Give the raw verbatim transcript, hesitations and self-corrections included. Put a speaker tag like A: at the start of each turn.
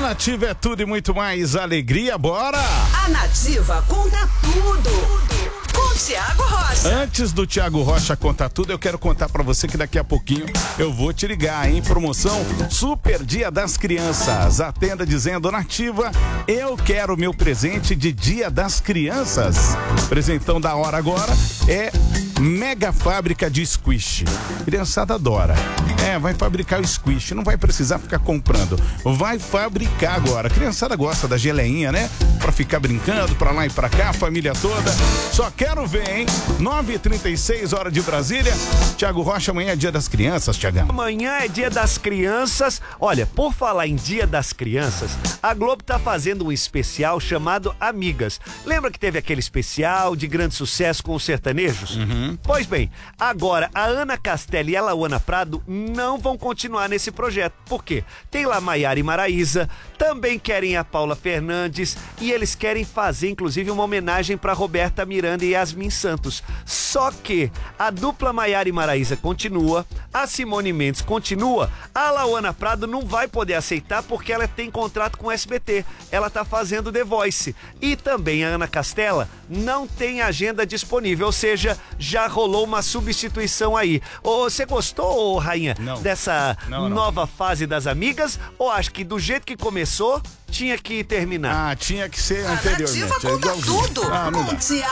A: Nativa é tudo e muito mais alegria, bora!
B: A Nativa conta tudo. Com o Thiago Rocha.
A: Antes do Thiago Rocha contar tudo, eu quero contar pra você que daqui a pouquinho eu vou te ligar, hein? Promoção Super Dia das Crianças. Atenda dizendo: Nativa, eu quero meu presente de Dia das Crianças. Presentão da hora agora é Mega Fábrica de Squish. Criançada adora. É, vai fabricar o squish, não vai precisar ficar comprando. Vai fabricar agora. Criançada gosta da geleinha, né? Pra ficar brincando, pra lá e pra cá, a família toda. Só quero ver, hein? nove e trinta e seis, hora de Brasília. Thiago Rocha, amanhã é Dia das Crianças, Thiagão.
C: Amanhã é Dia das Crianças. Olha, por falar em Dia das Crianças, a Globo tá fazendo um especial chamado Amigas. Lembra que teve aquele especial de grande sucesso com os sertanejos?
A: Uhum.
C: Pois bem, agora a Ana Castela e a Lauana Prado não vão continuar nesse projeto. Por quê? Tem lá Maiara e Maraísa, também querem a Paula Fernandes e eles querem fazer inclusive uma homenagem para Roberta Miranda e Yasmin Santos. Só que a dupla Maiara e Maraísa continua, a Simone Mendes continua, a Lauana Prado não vai poder aceitar porque ela tem contrato com o S B T. Ela tá fazendo The Voice. E também a Ana Castela não tem agenda disponível, ou seja, já rolou uma substituição aí. Ô, você gostou, ô, rainha,
A: Não.
C: dessa
A: Não, não.
C: nova fase das amigas? Ou acha que do jeito que começou, tinha que terminar?
A: Ah, tinha que ser
B: A
A: anteriormente.
B: Nativa
A: é
B: conta
A: igualzinho.
B: tudo.
A: Ah, não
B: Com
A: dá.
B: o Thiago